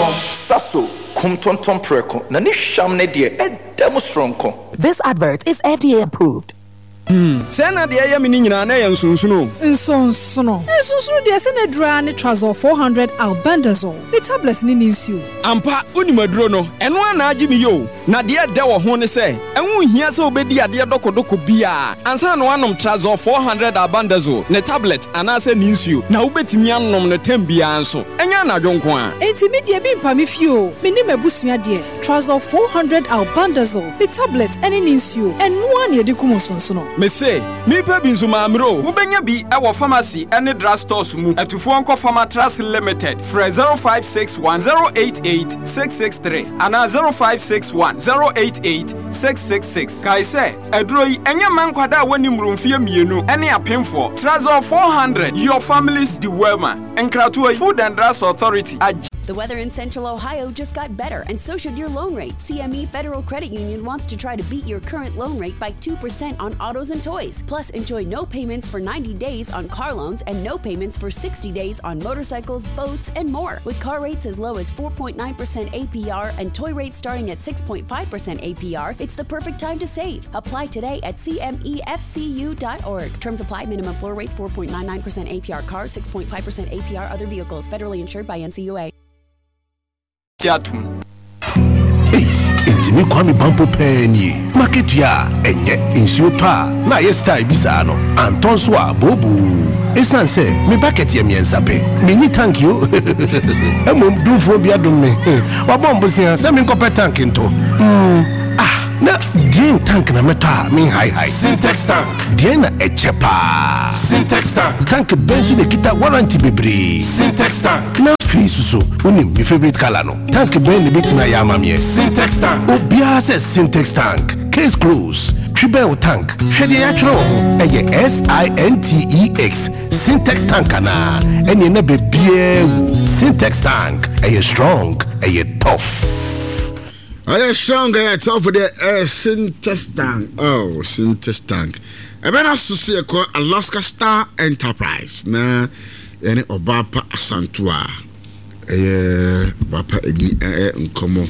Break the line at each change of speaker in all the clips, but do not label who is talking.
Tom Sasso Kumtontom Preko na ni sham ne de demonstronko.
This advert is FDA approved.
Sena de ya mini nyina na yan sunsuno.
Nsonsono de sena dra ne Trazol 400 albendazole. The tablets ni nsu.
Ampa unimaduro no. Eno ana agi mi yo. Na de da wo ho ne se. Enwu hia se obedi ade dokodoko bia. Ansa no anom Trazol 400 albendazole. Ne tablet ana se nsu. Na ubetimi anom ne tambia anso. Enya na dwonko a.
Enti me de bi mpa me fio. Me ni mabusua de. Trazol 400 albendazole. The tablet ene nsu. Eno ana ye de kumonsonsono.
Me say, me pa binso maamro. Wobenya bi e wo pharmacy ene drug stores mu. Atufo nko Pharmatras Limited. Fra 0561088663 ana 0561088666. Kai say, edro yi enya mankwada wani mrumfie mienu ene apemfo. Trazol 400 your family's dewelma. Enkratoy Food and Drugs Authority.
The weather in Central Ohio just got better, and so should your loan rate. CME Federal Credit Union wants to try to beat your current loan rate by 2% on autos and toys. Plus, enjoy no payments for 90 days on car loans and no payments for 60 days on motorcycles, boats, and more. With car rates as low as 4.9% APR and toy rates starting at 6.5% APR, it's the perfect time to save. Apply today at cmefcu.org. Terms apply. Minimum floor rates 4.99% APR cars, 6.5% APR other vehicles. Federally insured by NCUA.
Intimi kwami bampo penny market ya enye insuta na yesta ibisano antonso abobu esanse me bucket ye miensape me ni thank you emom dufo bia dum me wabombo sia se me nkope tank nto na din tank na meta me high Syntex tank din na echepa Syntex tank benzo ne kita warranty bebre Syntex tank na so unim my favorite color no tank ben bit na ya mamie Syntex tank obia se Syntex tank case close triple tank hwede ya twero eye SINTEX Syntex tank na enye na bebie Syntex tank eye strong eye tough.
I strong tough for the Syntex tank. Oh, Syntex tank. I better associate called Alaska Star Enterprise na ene obapa asantua bapa nkomo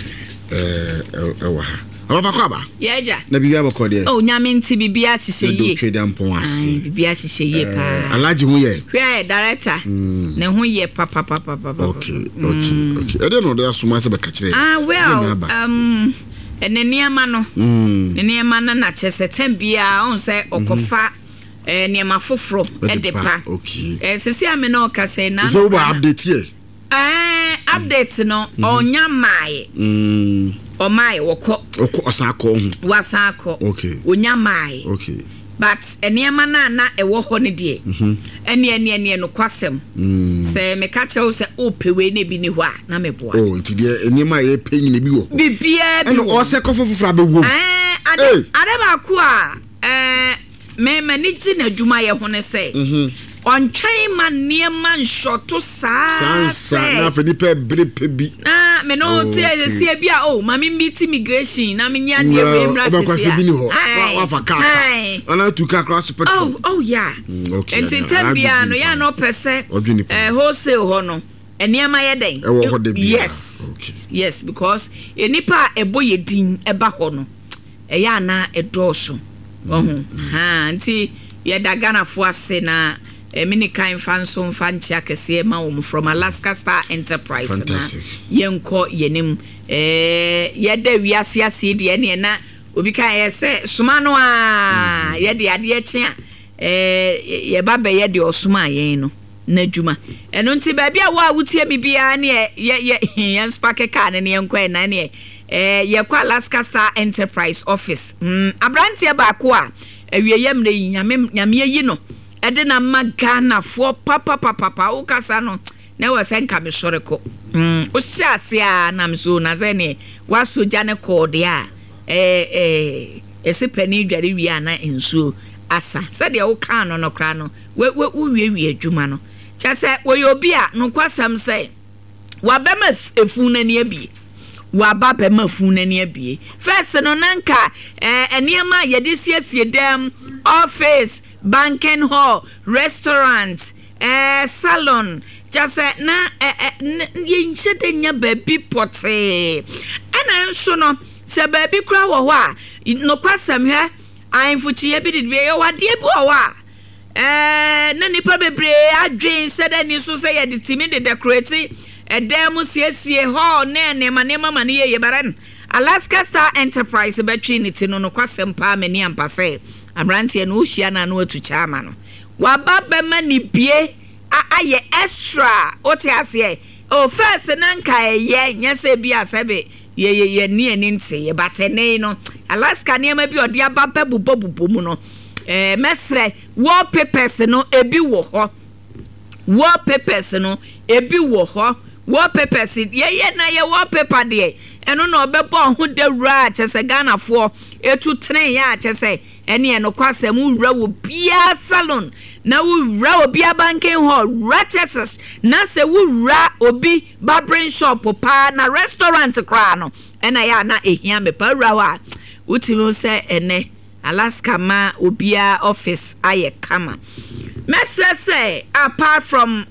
ewa Ababa kwaba
yeja
na bibia bokode
oh nyame nti bibia hihye ye
do twede ampon ase
bibia hihye ye pa
alaji ho ye
hwe director ne ho ye papa
okay ede no de asoma se beka kire
well eneniama no eneniama na chese tempia on say okofa niema foforo edepa
okay
sisi ame no ka say na
so we update here
update no onya mai o mai woko
osako
wasako
okay
onya mai
okay
but eniema na ewo ho ne de ene no kwasem se me ka chewo se opewe ne bi ni ho a na meboa
nti de eniema ye penyine bi wo
bibia bi
ene o se kofofofra be wo
ade ba ku a me ni ji na dwuma ye ho ne se on train man niema nshoto
sansa na fe ni pe brepe bi
me no tie se bia mami meet immigration na me nya de we mra se
wa fa ka ana tu ka cross petrol
oh yeah
okay
enti bia no ya no pese wholesale ho no eniema ye den yes
okay
yes because enipa eboye din eba ho no ya na edoso nti ye dagana fo ase na mini kind fanso fanchi akese ma wo from Alaska Star Enterprise na yenko yenim yeda wiase ase de ne na obi kan yese suma no a yede ade akye ye baba yede osuma yen no na dwuma eno nti ba bia wo a wutie bibia ne ye spake ka ne yenko na ne ye kwa Alaska Star Enterprise office abrantie ba ko a awieyem ne nyame yi no ede na magana fo papa o kasa no na we senka me soreko o hyase a na me so na ze ne wa soja ne code a ese pani dware wi ana ensuo asa se de wo kan no kra no we wi adwuma no cha se we obi a no kwasam se wa ba ma efu na ne abi wa ba ba ma fu na ne abi first no nanka eniema ye de siesie dem office banking hall restaurant salon just na yin shede nya baby pote ana nso no se baby kra wo ho a no kwasam hwe ainfuchi ye bi de wade bi wo a na nipa bebre adwen sede ni so say ye de timi de decorate edem siesie ho ne manema ye baran Alaska Star Enterprise betri ni tino no kwasem pa mani ampase abrantie no hia na no atu chama no wababa mani bie aye extra oti ase o first nanka ye nyese bi asebe ye ni nti ye batene no Alaska ne ma bi odi ababa bubo mu no mesre wallpapers no ebi wo ho wallpapers no ebi wo ho wallpapers ye na ye wallpaper de eno no obebo ho de wura chese Ghana fo etu tren ya chese ene eno kwasem wura wo bia salon na wura obi abanking hall ratcheses na se wura obi barbering shop pa na restaurant kra no ena ya na ehia me pa wura wa utimi se ene Alaska ma obia office aye kama message say apart from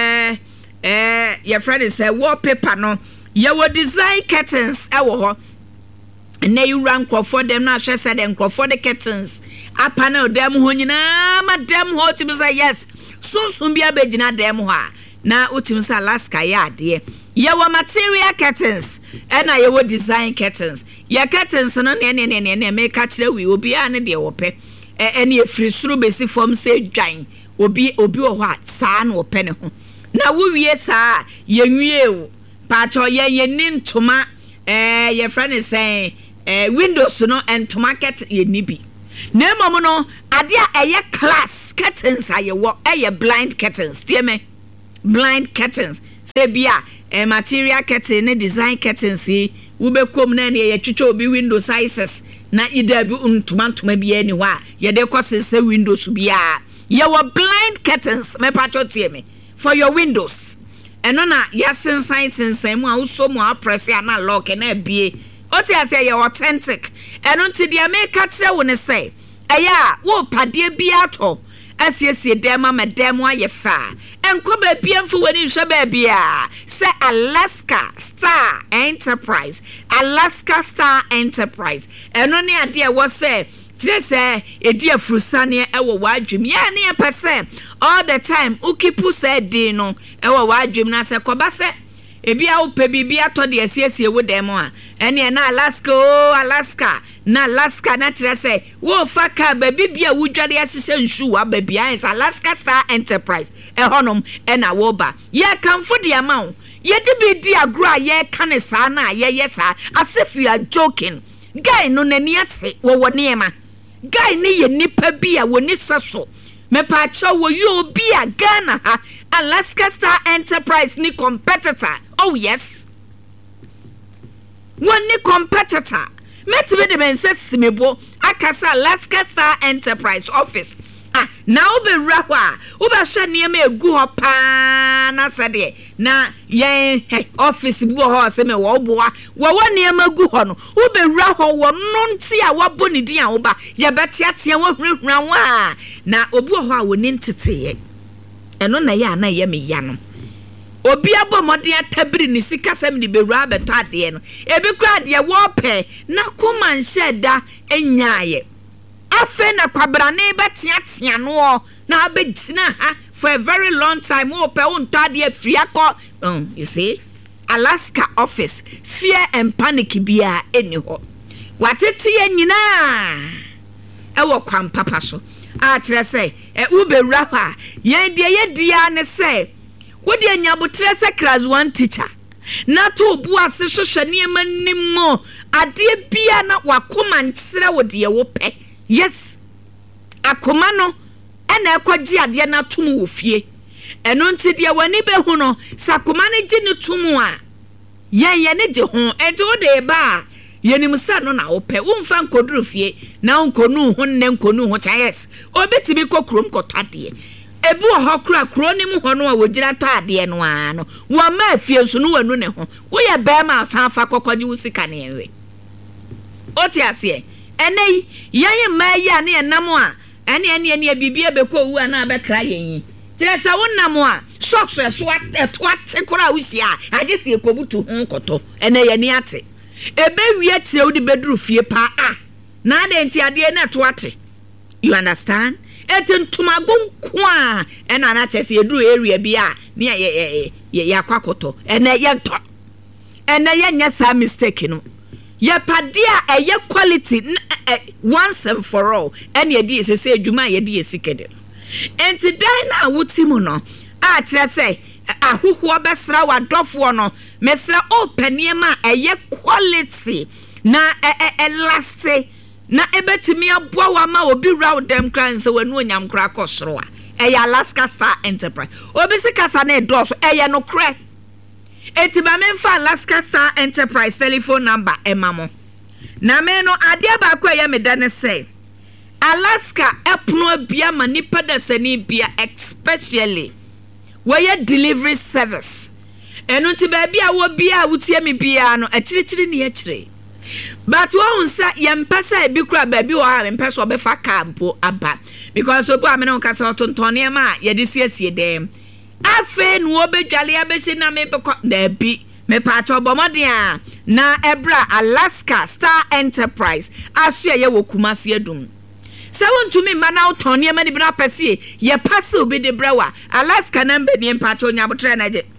your friend is a wallpaper no your design curtains ewo ho na you rank for them na share say them for the curtains apana dem ho nyina madam ho to say yes sunsun bia begina dem ho a na utim say Alaska ya de your material curtains and your design curtains your curtains no ne make kire we obi ane de wo pe ene free suru besi form say dwan obi wo ho a saa na wo pe ne ho na wo wie saa ye nwie o pacho ye nintoma your friend is saying windows no and to market ye nibi na mom no ade a eye class curtains aye wo eye blind curtains tie me blind curtains say bia material curtain ne design curtains wo be kom na ne ye twetwe obi window sizes na ida bi untuma bia ni ho a ye de kosese windows bia ye wo blind curtains me pacho tie me for your windows eno na yasen sensan mu a uso mu a press na lock na bie oti ase ye authentic eno nti dia make kire wo ne say eya wo pade bia to asiesie dem ma dem aye fa enko ba bia mfu wani hwe ba bia say Alaska Star Enterprise eno ne ade e wo say kire say edi afrusane e wo wadwem ya ne pese all the time ukipu say din no e wo wadwem na say koba say ebia wo pe bibia to de asiesie wo dem a ene na Alaska na kire say wo fa ka ba bibia wudwade asese nsu wa ba bia is Alaska Star Enterprise e honom e na wo ba ye kamfo de amawo ye de bi di agro a ye kane sa na ye yesa as if you are joking guy no nani ate wo niema guy ne ye nipa bia woni saso me pa cha wo yo bia Ghana ha Alaska Star Enterprise ni competitor oh yes one ni competitor met be de mense simebo akasa Alaska Star Enterprise office na obe rahwa obe hwe niema egu ho pa na sede na ye office bu ho se me wo boa wo niema gu ho no obe rahwa wo no nti a wo boni din a wo ba ye betiatia wo hwehwura wa na obi ho a wo ni ntete eno na ya na ye me ya no obi abomode atabiri ni sikasem ni bewura beto ade no ebi kra de wo pe na koma nhyeda enyaye afe na kwabrane betia no na abegina ha for a very long time wo pe unto ade afriako you see Alaska office fear and panic bia eni ho watete ye nyina e wo kwam papa so a kire say ubewura ha ye dia ne say wodi anyabotre se class 1 teacher na to obu ase hwehwe niema nimo ade bia na wakoma nkyere wodi ye wo pe yes akoma no ena ekwaji ade na tum wo fie eno nti de wani be hu no sakoma ne gi ne tum a ye ne de ho ede wo de ba yenim sa no na wo pe wo mfa nkoduru fie na nkonu ho ne nkonu ho cha yes obetimi kokrom kotade ebu ho kro nim ho no a wogira taade no a no wo ma afie nso no wanu ne ho wo ye be ma san fa kokoji wo sika ne enwe oti ase enei yen ma ya ne enam a ene bibia be ko wu na be kra yen Teresa wonnam a socks so atwate kora wusia age se ekobutu nkoto ene ye ni ate ebe wie tire wo di bedru fie pa na de nti ade na atwate you understand etentuma gonko a ena na chese edru area bi a ne ye akwakoto ene ye to ene ye nya sa mistake no ye pade a eye quality once and for all ene ye di se adwuma ye di esikede enti dan na wuti mu no a kire se ahuhu obesra wadofo no mesra opaniema eye quality na last na ebetimi aboa wa ma obi round them crans so wanu onyam kra kosoro a Alaska Star Enterprise obisi kasa na edoso no kre etiba memfa Alaska Star Enterprise telephone number emamo na me no ade ba ko me da ne say Alaska epno bia manipa da sani bia especially where delivery service enu ti ba bia wo bia wutie me bia no akirichiri ne akire but won sa yempesa ebi kura ba bi wo ha yempesa obefa campo aba because obo amena nka sa otontone ma ye de siesie dem afe nu obedwale abesi na me be da bi me pa to bomode a na ebra Alaska Star Enterprise aso ye wo Kumasi adum se won me mana otone ma ni bi na pese ye pass obi de brawa Alaska number ni pa to nyabotre na je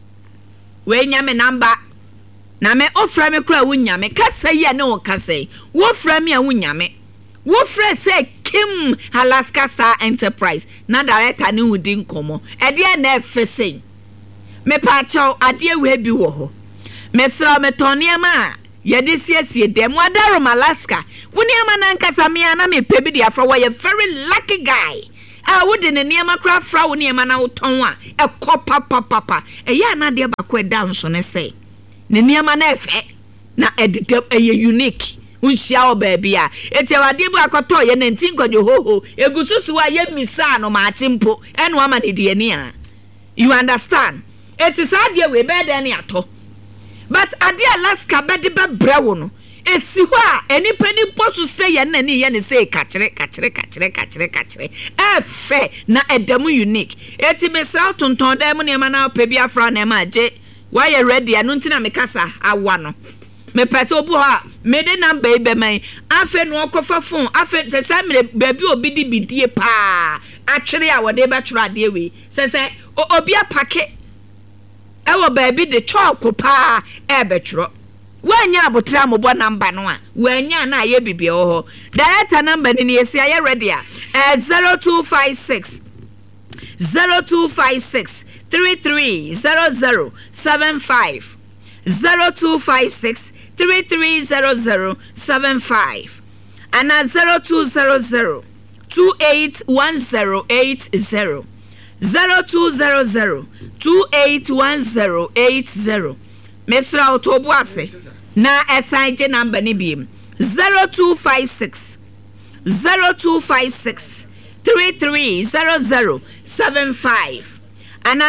we nya me number na me ofra me kura wunyame kasa ye ne wo kasa wo fra me a wunyame wo fra say Kim Alaska Star Enterprise na director ni wudi nkomo e de na efese me pa chaw ade we bi wo ho me sra me tone ma ye de siesie dem wadaro Alaska woni ama na nkasa me na me pebi de afra wo ye very lucky guy wode ne niema kura fra wo niema na woton a ekopa papa ya na de ba ko dance ne say ne niema na efe na editep unique unsia o baby a eti wade bu akoto ye 19 kwadwo hoho egususu wa ye misa no ma chimpo eno ama ne de ani a you understand eti sadie we be de ne ato but ade Alaska be de be brewo no esi ho a eni pani posu se ye na ni ye ne se kachire efe na edam unique eti mesra tonton dem ne ma na opebi afra na ma je why you ready anu ntina me kasa awa no me pese obu ha me de number be man afa no okofa phone afa se me baby obi di bidie pa atwere a wode be twere ade we se obi apake e wo baby de chalk pa e be twere wanya abotra mo bo number no a wanya na ye bibie ho director number ni yesi aye ready a 0256 330075 0256 330075 and 0200 281080 0200 281080 Mesra Otobuase na SIJ number ni biem 0256 330075 and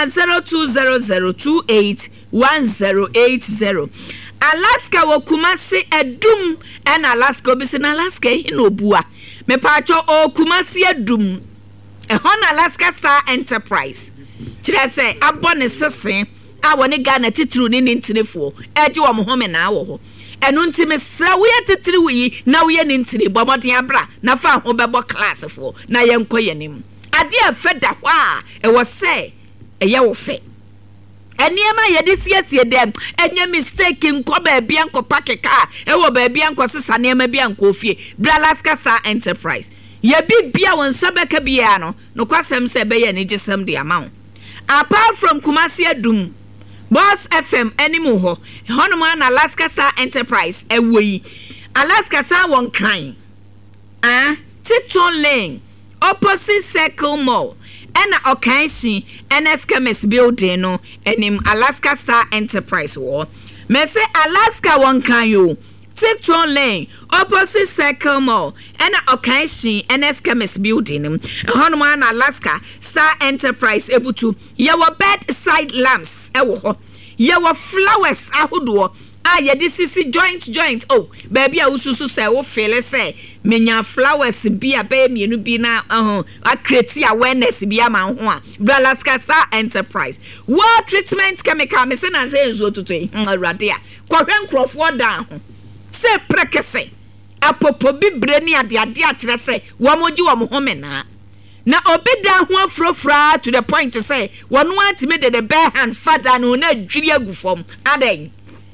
0200281080 Alaska wo Kumasi edum and Alaska obisi na Alaska inobua me pacho o Kumasi edum e hon Alaska Star Enterprise kire say abone sese awone Ghana titru ni ntinefo eje wo mo home na awo ho enu ntime sra wo ye titiri wi na wo ye ntini bomoden abra na fa ho bebo class fo na ye nkoyenim ade afeda ho a e wo say eye wo fe eniema ye de siesie dem enye mistake nko ba bia nko pakeka e wo ba bia nko sesa niema bia nko ofie Alaska Star Enterprise ye bibia won sabeka bia no kwasem se be ye ne gisem de amount apart from Kumasi adum Boss FM animu ho honoma na Alaska Star Enterprise ewoyi Alaska Star won crying Tipton Lane opposite Circle Mall ena okanshi NS Chemist building no enim Alaska Star Enterprise wo me say Alaska won kan yo Tipton Lane opposite Circle Mall ena okanshi NS Chemist building honoma na Alaska Star Enterprise ebutu yawo bedside lamps ewo ho yawo flowers ahodo yɛde sisi joint baby a ususu sɛ wo feel sɛ menya flowers bi a bɛyɛ mienu bi na a create awareness bi ama ho a Alaska Star Enterprise World Treatment Chemical me say na say nzo toto awurade a kɔhwɛ nkrɔfoɔ da ho sɛ prekese apopo bi bre ni ade akyerɛ sɛ wɔn gye wɔn ho mena na obeda ho afrofra to the point to say wɔn atime de bare hand father no na dwiri agufom adan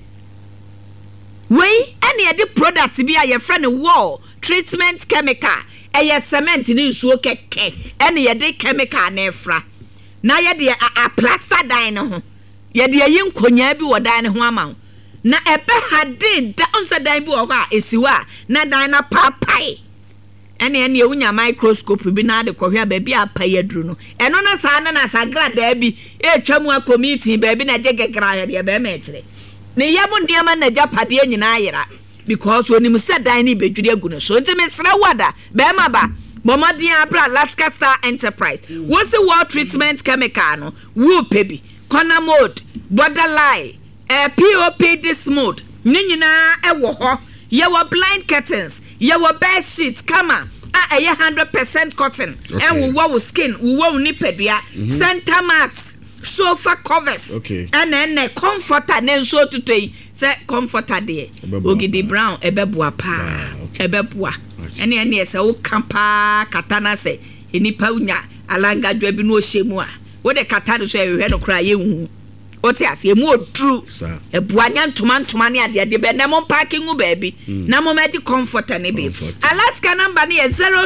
wey any the product bi a ye friend World Treatment Chemical eye cement ni nsuo keke any de chemical na efra na ye de a plaster dan no ho ye de yi nkonya bi wo dan ne ho ama na ebe hade da onsa dan bi wo ho a esiwa na dan na papai ene ewunya microscope bi na de kohwe ba bi apaye duru no eno na sa na sagra da bi etwamu a committee ba bi na je gekra ya de ba ma ekire ne yabo ndiama na japade nyina ayera because onim se dan ni bedwuri agu no so ntime sra wada ba ma ba bomodin abra Alaska Star Enterprise wo se World Treatment Chemical no wo pebi corner mode borderline POP this mode nyina ewo ho ye were blind curtains ye were bed sheets kama a 100% cotton and wo skin wo nipedua center mats sofa covers and then comforter nen so today say comforter there ogidi brown ebeboa pa ebeboa ene say wo kampa katana say enipa unya alanga dwa bi no hyemu a wo de katana so ehwe no kra ye hu otias ye mu odru ebuanya ntoma ne ade be na mo parking u baby na mo medi comforter ne be Alaska number ne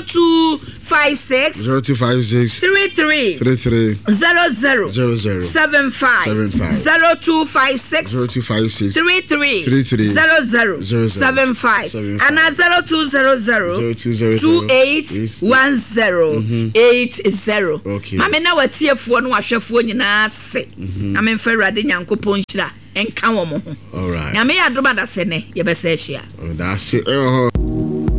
0256 33 00 75 0256 33 00 75 and 0200 2810 mame na watiefo no ahwefo nyina se na me mfa Awurade Nyankopɔn hyira enka wo mo ho. All right. Nyame ya adoma da se ne ye bese ahia.
That's it.